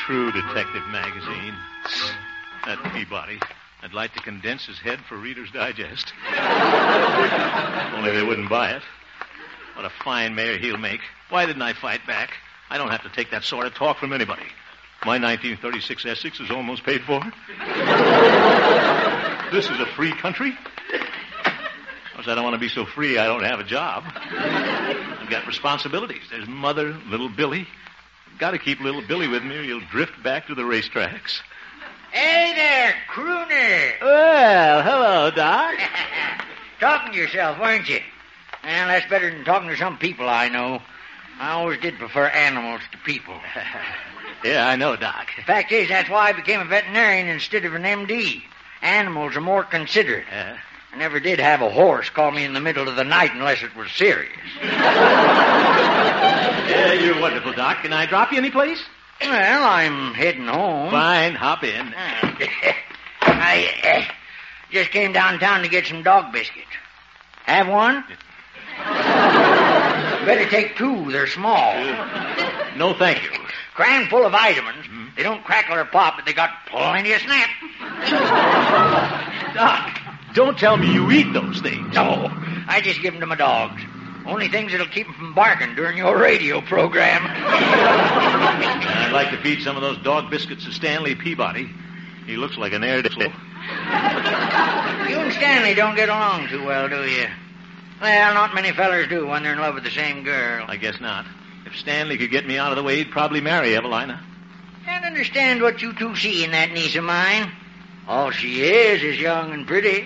True Detective magazine. That Peabody. I'd like to condense his head for Reader's Digest. Only they wouldn't buy it. What a fine mayor he'll make. Why didn't I fight back? I don't have to take that sort of talk from anybody. My 1936 Essex is almost paid for. This is a free country. Of course, I don't want to be so free I don't have a job. I've got responsibilities. There's Mother, little Billy. I've got to keep little Billy with me or he'll drift back to the racetracks. Hey there, crooner. Well, hello, Doc. Talking to yourself, weren't you? Well, that's better than talking to some people I know. I always did prefer animals to people. Yeah, I know, Doc. The fact is, that's why I became a veterinarian instead of an MD. Animals are more considerate. I never did have a horse call me in the middle of the night unless it was serious. Yeah, you're wonderful, Doc. Can I drop you any place? Well, I'm heading home. Fine, hop in. I just came downtown to get some dog biscuits. Have one? Better take two. They're small. No, thank you. Crammed full of vitamins. Mm-hmm. They don't crackle or pop, but they got plenty of snap. Doc, don't tell me you eat those things. No, I just give them to my dogs. Only things that'll keep them from barking during your radio program. I'd like to feed some of those dog biscuits to Stanley Peabody. He looks like an heir to... You and Stanley don't get along too well, do you? Well, not many fellers do when they're in love with the same girl. I guess not. If Stanley could get me out of the way, he'd probably marry Evelina. Can't understand what you two see in that niece of mine. All she is young and pretty.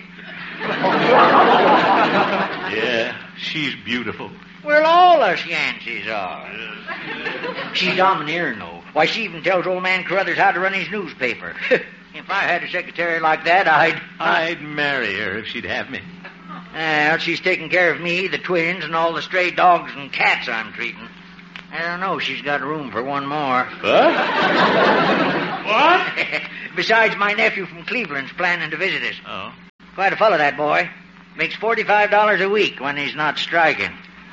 Yeah, she's beautiful. Well, all us Yanceys are. She's domineering, though. Why, she even tells old man Carruthers how to run his newspaper. If I had a secretary like that, I'd marry her if she'd have me. Well, she's taking care of me, the twins, and all the stray dogs and cats I'm treating. I don't know. She's got room for one more. What? What? Besides, my nephew from Cleveland's planning to visit us. Oh. Quite a fellow, that boy. Makes $45 a week when he's not striking.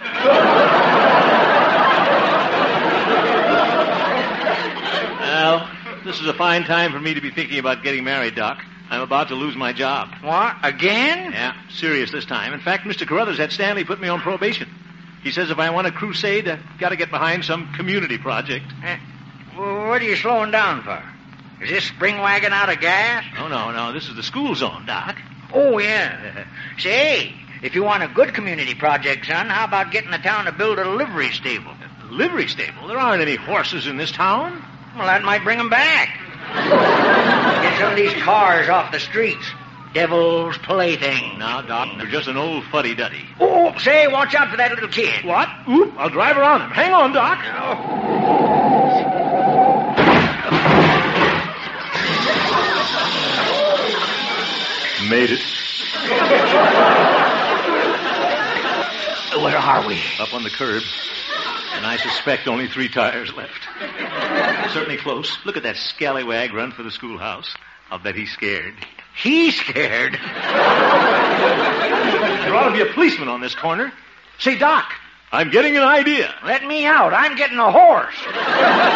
Well, this is a fine time for me to be thinking about getting married, Doc. I'm about to lose my job. What? Again? Yeah, serious this time. In fact, Mr. Carruthers had Stanley put me on probation. He says if I want a crusade, I've got to get behind some community project. Well, what are you slowing down for? Is this spring wagon out of gas? No. This is the school zone, Doc. Oh, yeah. Say, if you want a good community project, son, how about getting the town to build a livery stable? A livery stable? There aren't any horses in this town. Well, that might bring them back. Get some of these cars off the streets. Devil's plaything. Now, Doc, they're just an old fuddy-duddy. Oh, say, watch out for that little kid. What? Oop, I'll drive around him. Hang on, Doc. Made it. Where are we? Up on the curb. And I suspect only 3 tires left. Certainly close. Look at that scallywag run for the schoolhouse. I'll bet he's scared. He's scared? There ought to be a policeman on this corner. Say, Doc, I'm getting an idea. Let me out. I'm getting a horse.